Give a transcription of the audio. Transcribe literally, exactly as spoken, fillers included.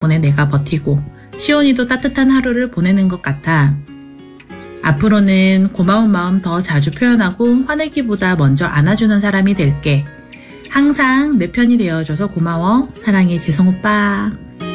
덕분에 내가 버티고 시온이도 따뜻한 하루를 보내는 것 같아. 앞으로는 고마운 마음 더 자주 표현하고 화내기보다 먼저 안아주는 사람이 될게. 항상 내 편이 되어줘서 고마워. 사랑해, 재성오빠.